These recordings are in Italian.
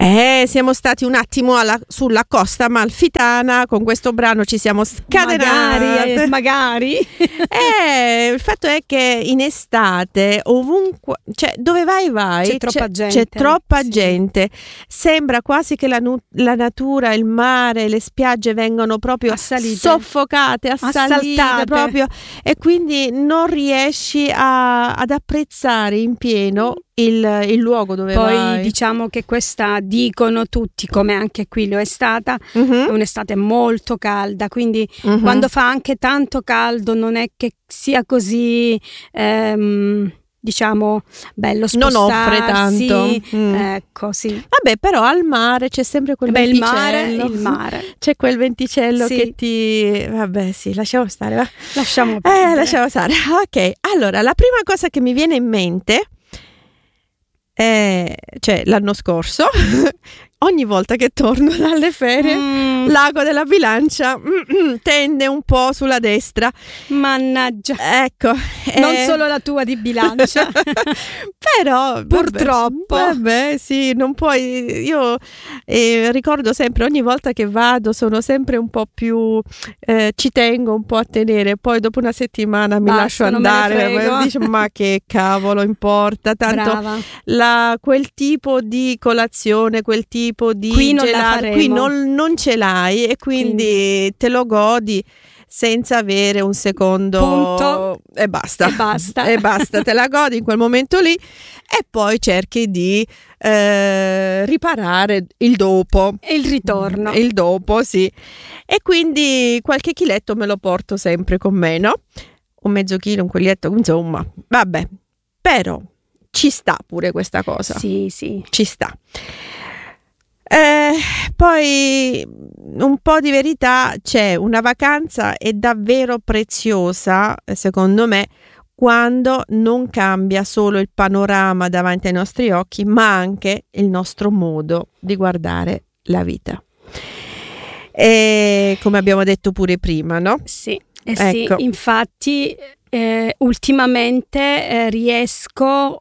Siamo stati un attimo sulla costa amalfitana, con questo brano ci siamo scatenate. Magari. Il fatto è che in estate ovunque, cioè dove vai c'è troppa gente. Sembra quasi che la natura, il mare, le spiagge vengano proprio soffocate, assaltate proprio, e quindi non riesci ad apprezzare in pieno il luogo dove vai. Poi diciamo che questa, dicono tutti, come anche qui lo è stata, è un'estate molto calda, quindi quando fa anche tanto caldo non è che sia così diciamo bello spostarsi, non offre tanto. Ecco, sì. Vabbè, però al mare c'è sempre quel venticello. Il mare. C'è quel venticello che ti... Vabbè, sì, lasciamo stare, va. Lasciamo stare. Ok, allora, la prima cosa che mi viene in mente cioè l'anno scorso ogni volta che torno dalle ferie l'ago della bilancia tende un po' sulla destra, mannaggia, ecco, non solo la tua di bilancia però purtroppo vabbè sì, non puoi. Io ricordo sempre, ogni volta che vado sono sempre un po' più ci tengo un po' a tenere, poi dopo una settimana mi lascio andare, dico, ma che cavolo importa, tanto quel tipo di colazione, quel tipo di qui gelato qui non ce l'hai, e quindi te lo godi senza avere un secondo punto e basta, te la godi in quel momento lì, e poi cerchi di riparare il dopo e il ritorno, il dopo, sì, e quindi qualche chiletto me lo porto sempre con me, no? Un mezzo chilo, un quilletto, insomma, vabbè, però ci sta pure questa cosa, sì, ci sta. Poi un po' di verità c'è. Una vacanza è davvero preziosa, secondo me, quando non cambia solo il panorama davanti ai nostri occhi, ma anche il nostro modo di guardare la vita. E come abbiamo detto pure prima, no? Sì, ecco. Sì, infatti ultimamente riesco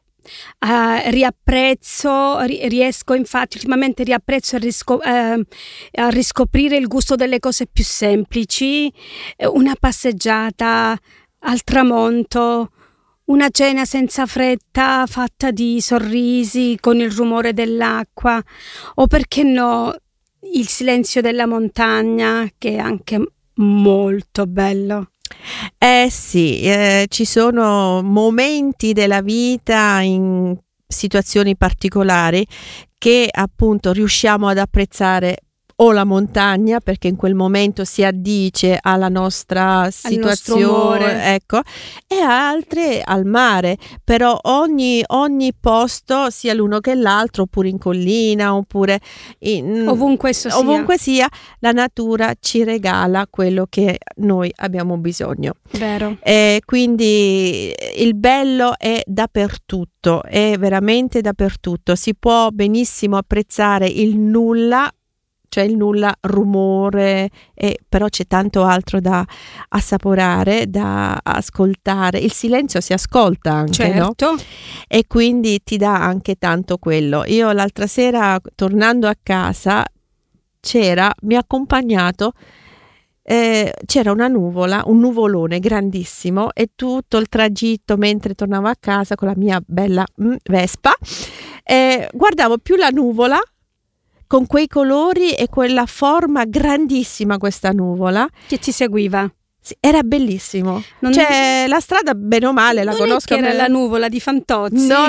a riscoprire il gusto delle cose più semplici, una passeggiata al tramonto, una cena senza fretta fatta di sorrisi con il rumore dell'acqua, o perché no il silenzio della montagna, che è anche molto bello. Sì, ci sono momenti della vita, in situazioni particolari, che appunto riusciamo ad apprezzare, o la montagna perché in quel momento si addice alla nostra situazione, ecco, e altre al mare, però ogni posto, sia l'uno che l'altro, oppure in collina, oppure ovunque sia, la natura ci regala quello che noi abbiamo bisogno. Vero. Quindi il bello è dappertutto, è veramente dappertutto. Si può benissimo apprezzare il nulla, cioè il nulla, rumore, però c'è tanto altro da assaporare, da ascoltare. Il silenzio si ascolta anche, certo, no? E quindi ti dà anche tanto quello. Io l'altra sera, tornando a casa, mi ha accompagnato, c'era una nuvola, un nuvolone grandissimo, e tutto il tragitto, mentre tornavo a casa con la mia bella Vespa, guardavo più la nuvola con quei colori e quella forma grandissima, questa nuvola che ti seguiva. Sì, era bellissimo. La strada, bene o male, la conosco. Non è che era la nuvola di Fantozzi. No.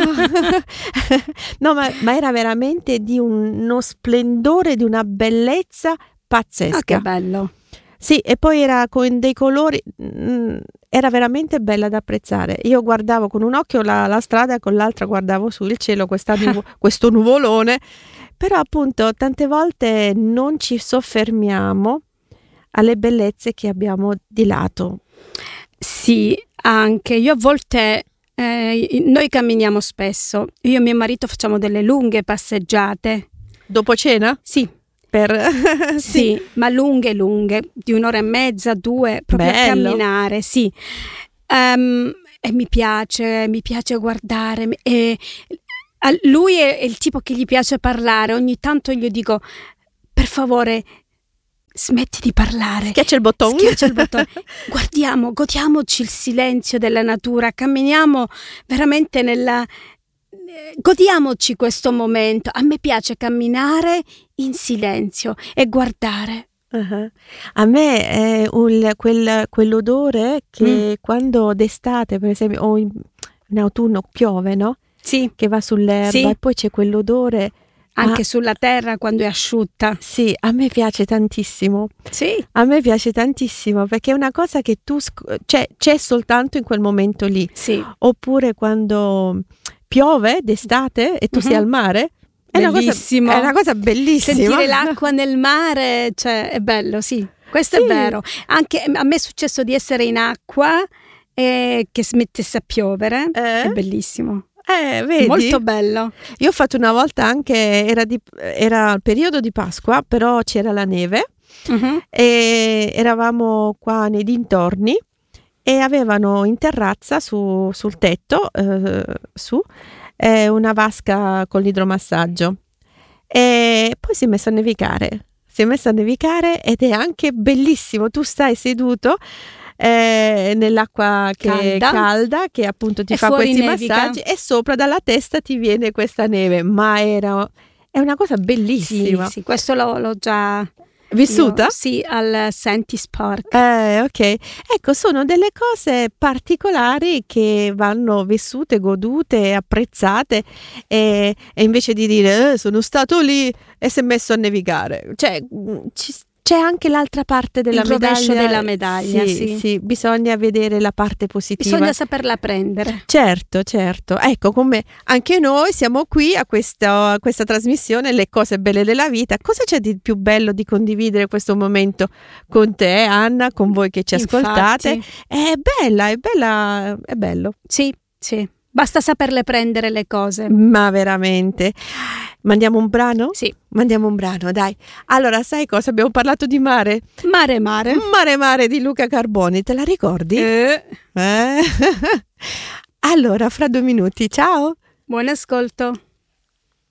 No, ma era veramente di uno splendore, di una bellezza pazzesca. Ah, che bello. Sì, e poi era con dei colori, era veramente bella da apprezzare. Io guardavo con un occhio la strada e con l'altra guardavo su il cielo questo nuvolone. Però appunto tante volte non ci soffermiamo alle bellezze che abbiamo di lato. Sì, anche io a volte, noi camminiamo spesso, io e mio marito facciamo delle lunghe passeggiate. Dopo cena? Sì. Sì, ma lunghe, di 1.5 ore, 2, proprio bello. A camminare, sì. E mi piace guardare, e Lui è il tipo che gli piace parlare, ogni tanto gli dico per favore smetti di parlare. Schiaccia il bottone. Guardiamo, godiamoci il silenzio della natura, camminiamo veramente godiamoci questo momento. A me piace camminare in silenzio e guardare. Uh-huh. A me è quell'odore che quando d'estate, per esempio, o in autunno piove, no? Sì. Che va sull'erba, e poi c'è quell'odore anche sulla terra quando è asciutta. Sì, a me piace tantissimo. Sì. A me piace tantissimo perché è una cosa che c'è soltanto in quel momento lì. Sì. Oppure quando piove d'estate e tu sei al mare. Bellissimo. È una cosa bellissima. Sentire l'acqua nel mare, cioè è bello, sì. Questo è vero. Anche a me è successo di essere in acqua e che smettesse a piovere. È bellissimo. Vedi? Molto bello. Io ho fatto una volta anche, era il periodo di Pasqua, però c'era la neve e eravamo qua nei dintorni e avevano in terrazza sul tetto una vasca con l'idromassaggio e poi si è messo a nevicare. Ed è anche bellissimo. Tu stai seduto nell'acqua che è calda, che appunto ti fa questi massaggi e sopra dalla testa ti viene questa neve, ma è una cosa bellissima. Sì, questo l'ho già vissuta? Sì, al Sentis Park. Ok, ecco, sono delle cose particolari che vanno vissute, godute, apprezzate e invece di dire sono stato lì e si è messo a nevicare, cioè c'è anche l'altra parte della medaglia. Il rovescio della medaglia, sì, bisogna vedere la parte positiva. Bisogna saperla prendere. Certo. Ecco, come anche noi siamo qui a questa trasmissione, le cose belle della vita. Cosa c'è di più bello di condividere questo momento con te, Anna, con voi che ci ascoltate? Infatti. È bello. Sì. Basta saperle prendere le cose. Ma veramente. Mandiamo un brano? Sì. Mandiamo un brano, dai. Allora, sai cosa? Abbiamo parlato di mare. Mare di Luca Carboni, te la ricordi? Allora, fra 2 minuti, ciao. Buon ascolto.